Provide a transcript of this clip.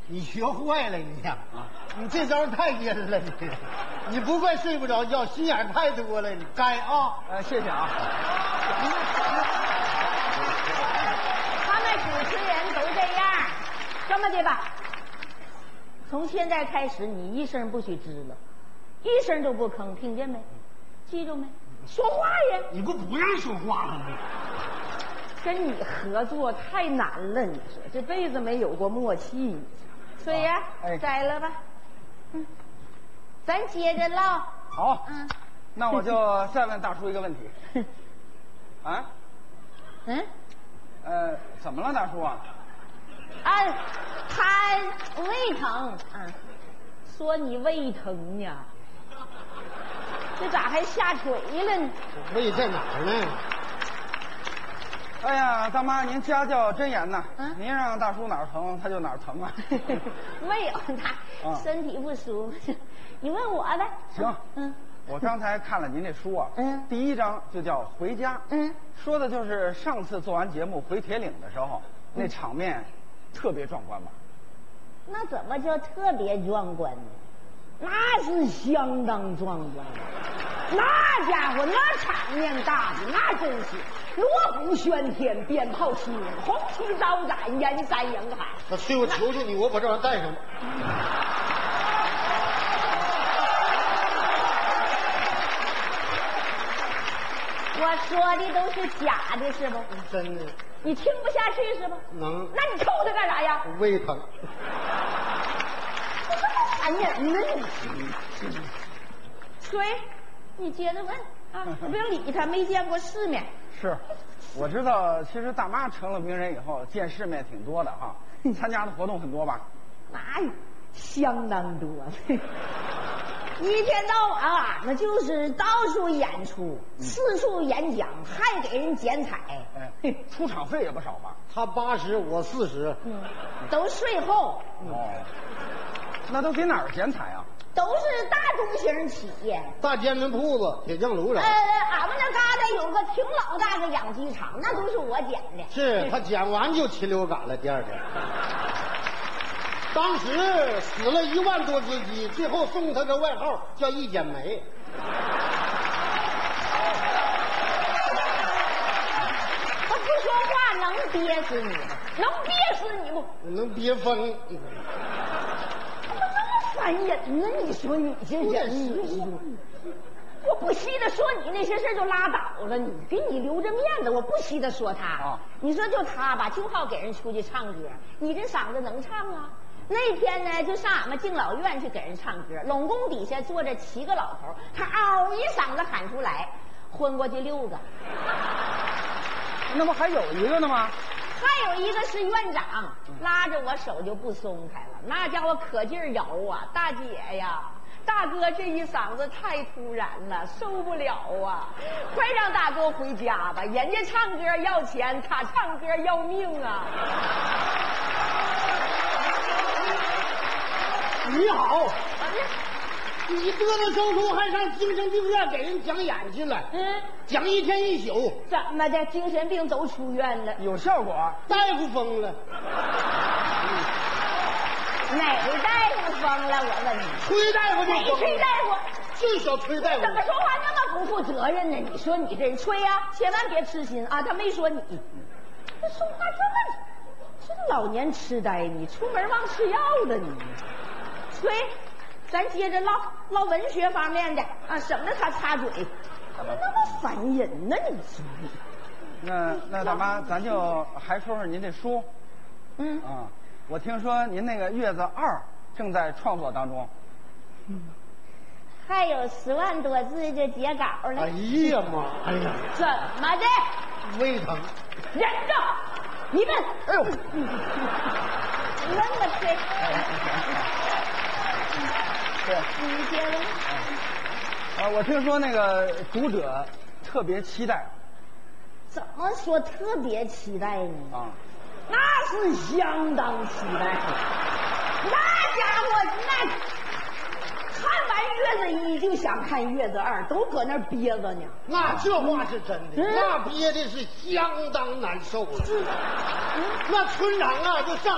你学坏了你呀！你这招太阴了你不怪睡不着觉，心眼太多了，你该啊！ 谢谢啊。 他们主持人都这样，这么的吧，从现在开始你一声不许吱了，一声都不吭，听见没？记住没？说话呀！ 你不让说话了吗？ 跟你合作太难了，你说这辈子没有过默契。所以摘了吧，咱接着唠。 好，那我就再问大叔一个问题。啊？怎么了，大叔啊？ 他胃疼，说你胃疼呢，这咋还下垂了呢？ 胃在哪儿呢？ 哎呀，大妈，您家教真严呐！您让大叔哪儿疼他就哪儿疼啊。 没有，他身体不舒服。你问我呗。 行。我刚才看了您这书啊，第一章就叫《回家》，说的就是上次做完节目回铁岭的时候，那场面特别壮观吧？ 那怎么叫特别壮观呢？那是相当壮观，那家伙那场面大的那真是锣鼓喧天，鞭炮齐鸣，红旗招展，人山人海。 那所以我求求你，我把这玩意儿带上吧。 我说的都是假的，是吧？ 真的。 你听不下去是吧？ 能。 那你抽他干啥呀？ 胃疼。 烦人呢你！吹，你接着问啊！不用理他，没见过世面。 是，我知道。其实大妈成了名人以后，见世面挺多的哈。参加的活动很多吧？ 那相当多。一天到晚那就是到处演出，四处演讲，还给人剪彩。 出场费也不少吧？ 他80，我40。 都税后。 那都给哪儿剪彩啊？ 都是大中型企业， 大煎饼铺子、铁匠炉啥。 俺们那旮瘩有个挺老大的养鸡场，那都是我剪的。 是他剪完就禽流感了，第二天。当时死了1万多只鸡，最后送他个外号叫一剪梅。 他不说话能憋死你吗？能憋死你不？ 能憋疯。 烦人呢！你说你这人，我不稀得说你那些事就拉倒了，你给你留着面子，我不稀得说他。你说就他吧，就好给人出去唱歌，你这嗓子能唱啊？那天呢，就上俺们敬老院去给人唱歌，拢宫底下坐着7个老头，他嗷一嗓子喊出来，昏过去6个。 那不还有一个呢吗？ 还有一个是院长，拉着我手就不松开了，那家伙可劲儿摇啊！大姐呀，大哥这一嗓子太突然了，受不了啊！快让大哥回家吧，人家唱歌要钱，他唱歌要命啊！ 你好，你嘚嘚生出还上精神病院给人讲演去了？讲1天1宿。 怎么的？精神病都出院了？ 有效果？ 大夫疯了。 哪个大夫疯了？我问你。 崔大夫就疯了。 崔大夫？ 就小崔大夫。 怎么说话那么不负责任呢？你说你这人崔呀，千万别痴心啊！他没说你。这说话这么，这老年痴呆，你出门忘吃药了你。崔，咱接着唠文学方面的啊，省得他插嘴，怎么那么烦人呢？你说。 那大妈，咱就还说说您这书。我听说您那个《月子2》正在创作当中。 还有10万多字就截稿了。 哎呀妈！哎呀， 怎么的？ 胃疼。 忍着，你问。 哎呦， 你问吧，崔。你接着。 我听说那个读者特别期待。 怎么说特别期待呢？那是相当期待。那家伙那看完月子1就想看月子2，都搁那憋着呢。 那这话是真的，那憋的是相当难受了。那村长啊就上